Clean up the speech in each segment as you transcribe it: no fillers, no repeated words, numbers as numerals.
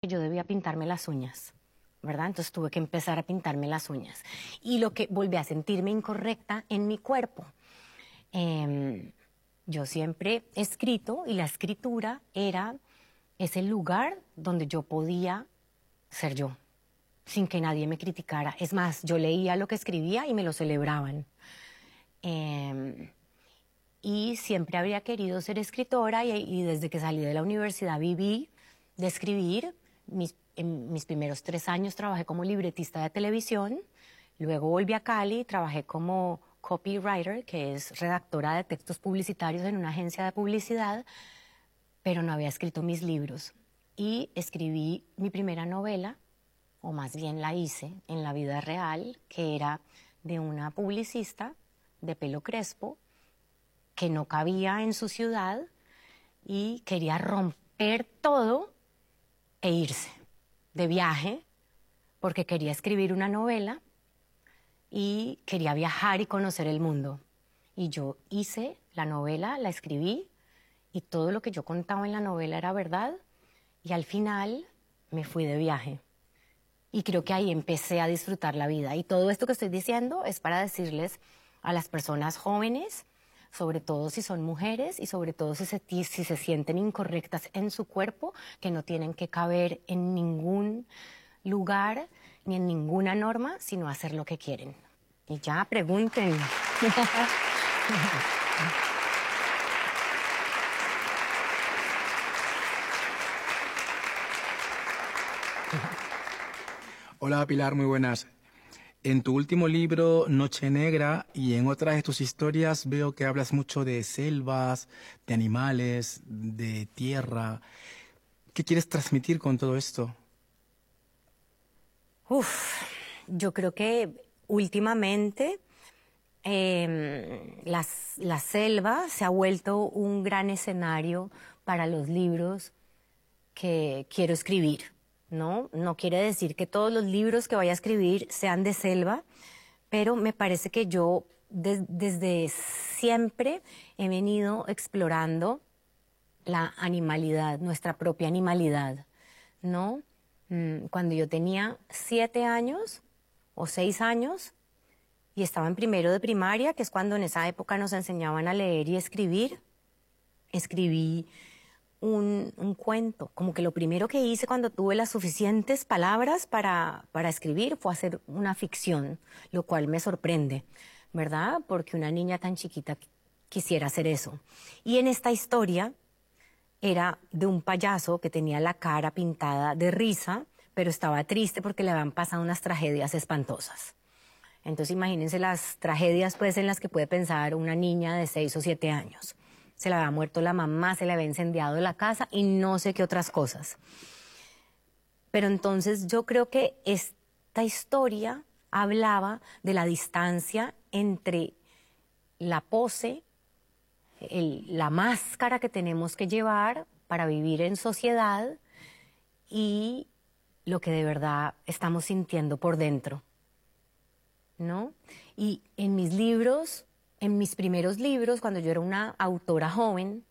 yo debía pintarme las uñas, ¿verdad? Entonces tuve que empezar a pintarme las uñas. Y lo que volví a sentirme incorrecta en mi cuerpo. Yo siempre he escrito y la escritura era ese lugar donde yo podía ser yo, sin que nadie me criticara. Es más, yo leía lo que escribía y me lo celebraban. Y siempre habría querido ser escritora y desde que salí de la universidad viví de escribir. En mis primeros 3 años trabajé como libretista de televisión, luego volví a Cali y trabajé como copywriter, que es redactora de textos publicitarios en una agencia de publicidad, pero no había escrito mis libros. Y escribí mi primera novela, o más bien la hice en la vida real, que era de una publicista de pelo crespo que no cabía en su ciudad y quería romper todo e irse de viaje porque quería escribir una novela y quería viajar y conocer el mundo. Y yo hice la novela, la escribí y todo lo que yo contaba en la novela era verdad y al final me fui de viaje. Y creo que ahí empecé a disfrutar la vida. Y todo esto que estoy diciendo es para decirles a las personas jóvenes, sobre todo si son mujeres y sobre todo si se sienten incorrectas en su cuerpo, que no tienen que caber en ningún lugar ni en ninguna norma, sino hacer lo que quieren. Y ya, pregunten. Hola Pilar, muy buenas. En tu último libro, Noche Negra, y en otras de tus historias veo que hablas mucho de selvas, de animales, de tierra. ¿Qué quieres transmitir con todo esto? Yo creo que últimamente la selva se ha vuelto un gran escenario para los libros que quiero escribir, ¿no? No quiere decir que todos los libros que vaya a escribir sean de selva, pero me parece que yo desde siempre he venido explorando la animalidad, nuestra propia animalidad, ¿no? Cuando yo tenía 7 años o 6 años y estaba en primero de primaria, que es cuando en esa época nos enseñaban a leer y escribir, escribí un cuento. Como que lo primero que hice cuando tuve las suficientes palabras para escribir fue hacer una ficción, lo cual me sorprende, ¿verdad? Porque una niña tan chiquita quisiera hacer eso. Y en esta historia era de un payaso que tenía la cara pintada de risa, pero estaba triste porque le habían pasado unas tragedias espantosas. Entonces imagínense las tragedias pues en las que puede pensar una niña de 6 o 7 años. Se le había muerto la mamá, se le había incendiado la casa y no sé qué otras cosas. Pero entonces yo creo que esta historia hablaba de la distancia entre la pose, la máscara que tenemos que llevar para vivir en sociedad y lo que de verdad estamos sintiendo por dentro, ¿no? Y en mis libros, en mis primeros libros, cuando yo era una autora joven,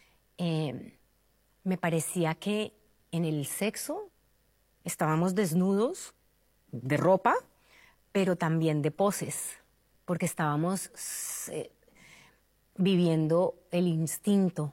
me parecía que en el sexo estábamos desnudos de ropa, pero también de poses, porque estábamos viviendo el instinto.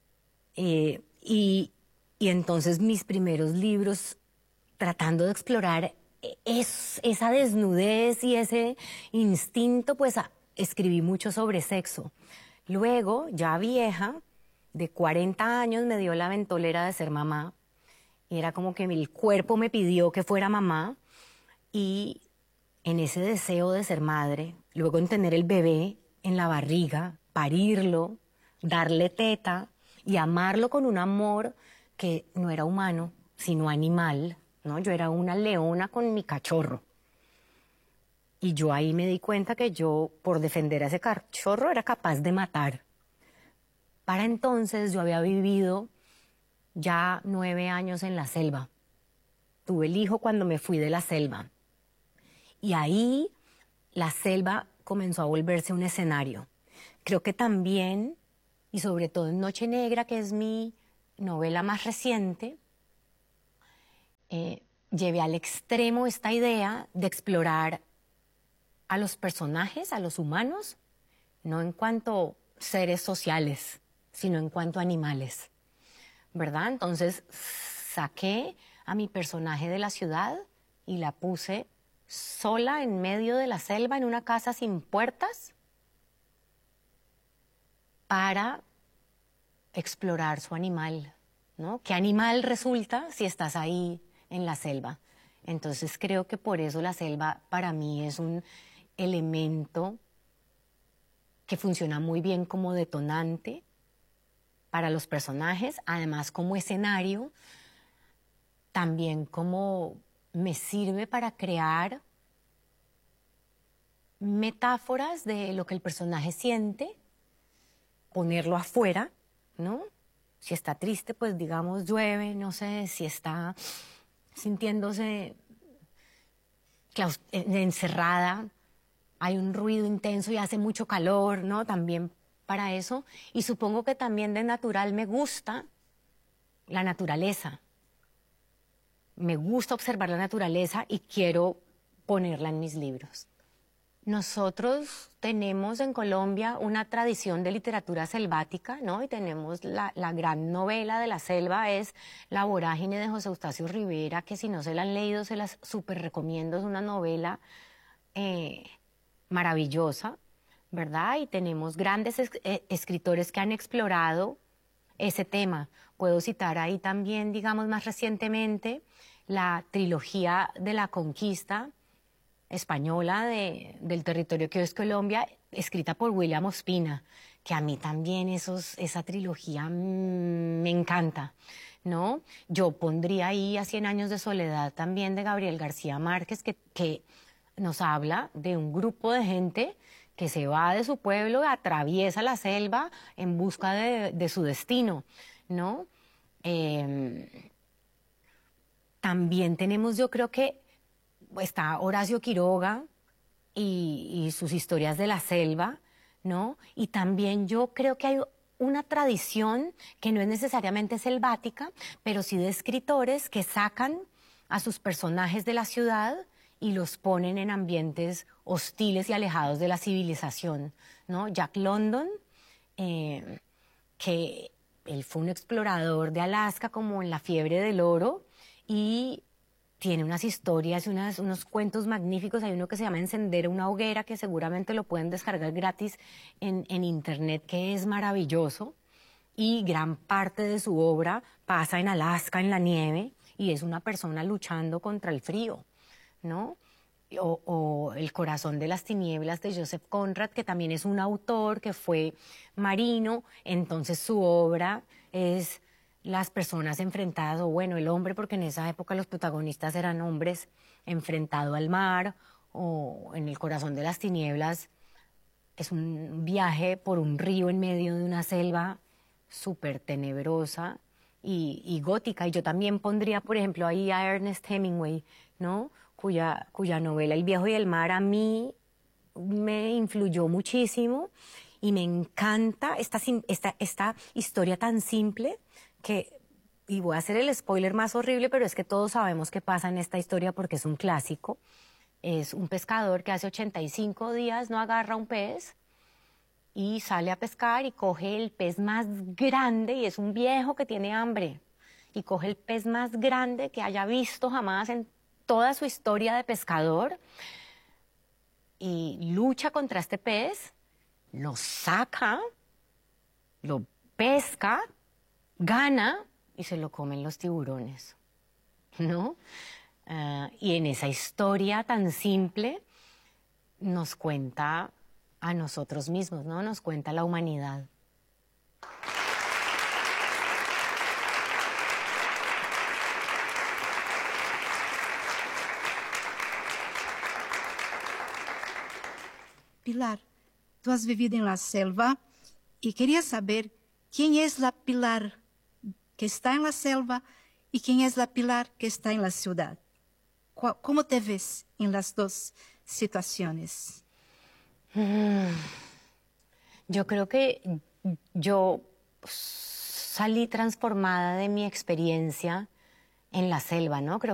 Y entonces mis primeros libros, tratando de explorar esa desnudez y ese instinto, pues escribí mucho sobre sexo. Luego, ya vieja, de 40 años, me dio la ventolera de ser mamá. Y era como que el cuerpo me pidió que fuera mamá. Y en ese deseo de ser madre, luego en tener el bebé en la barriga, parirlo, darle teta y amarlo con un amor que no era humano, sino animal, ¿no? Yo era una leona con mi cachorro. Y yo ahí me di cuenta que yo, por defender a ese cachorro, era capaz de matar. Para entonces yo había vivido ya 9 años en la selva. Tuve el hijo cuando me fui de la selva. Y ahí la selva comenzó a volverse un escenario. Creo que también, y sobre todo en Noche Negra, que es mi novela más reciente, llevé al extremo esta idea de explorar a los personajes, a los humanos, no en cuanto seres sociales, sino en cuanto animales, ¿verdad? Entonces saqué a mi personaje de la ciudad y la puse sola en medio de la selva en una casa sin puertas para explorar su animal, ¿no? ¿Qué animal resulta si estás ahí en la selva? Entonces creo que por eso la selva para mí es un elemento que funciona muy bien como detonante para los personajes, además como escenario, también como me sirve para crear metáforas de lo que el personaje siente, ponerlo afuera, ¿no? Si está triste, pues digamos llueve, no sé, si está sintiéndose encerrada, hay un ruido intenso y hace mucho calor, ¿no? También para eso. Y supongo que también de natural me gusta la naturaleza. Me gusta observar la naturaleza y quiero ponerla en mis libros. Nosotros tenemos en Colombia una tradición de literatura selvática, ¿no? Y tenemos la gran novela de la selva, es La vorágine de José Eustacio Rivera, que si no se la han leído se las súper recomiendo, es una novela maravillosa, ¿verdad? Y tenemos grandes escritores que han explorado ese tema. Puedo citar ahí también, digamos, más recientemente, la trilogía de la conquista española del territorio que hoy es Colombia, escrita por William Ospina, que a mí también esa trilogía me encanta, ¿no? Yo pondría ahí a 100 años de soledad también de Gabriel García Márquez, que nos habla de un grupo de gente que se va de su pueblo, atraviesa la selva en busca de su destino, ¿no? También tenemos, yo creo que está Horacio Quiroga y sus historias de la selva, ¿no? Y también yo creo que hay una tradición que no es necesariamente selvática, pero sí de escritores que sacan a sus personajes de la ciudad y los ponen en ambientes hostiles y alejados de la civilización, ¿no? Jack London, que él fue un explorador de Alaska como en la fiebre del oro y tiene unas historias y unos cuentos magníficos. Hay uno que se llama Encender una hoguera, que seguramente lo pueden descargar gratis en internet, que es maravilloso. Y gran parte de su obra pasa en Alaska, en la nieve, y es una persona luchando contra el frío, ¿no? O El corazón de las tinieblas de Joseph Conrad, que también es un autor que fue marino, entonces su obra es las personas enfrentadas, o bueno, el hombre, porque en esa época los protagonistas eran hombres, enfrentado al mar, o en El corazón de las tinieblas es un viaje por un río en medio de una selva súper tenebrosa y gótica. Y yo también pondría, por ejemplo, ahí a Ernest Hemingway, ¿no? Cuya novela El viejo y el mar a mí me influyó muchísimo y me encanta esta historia tan simple que, y voy a hacer el spoiler más horrible, pero es que todos sabemos qué pasa en esta historia porque es un clásico. Es un pescador que hace 85 días no agarra un pez y sale a pescar y coge el pez más grande, y es un viejo que tiene hambre, y coge el pez más grande que haya visto jamás en toda su historia de pescador y lucha contra este pez, lo saca, lo pesca, gana y se lo comen los tiburones, ¿no? Y en esa historia tan simple nos cuenta a nosotros mismos, ¿no? Nos cuenta la humanidad. Pilar, tú has vivido en la selva y quería saber quién es la Pilar que está en la selva y quién es la Pilar que está en la ciudad. ¿Cómo te ves en las dos situaciones? Yo creo que yo salí transformada de mi experiencia en la selva, ¿no? Creo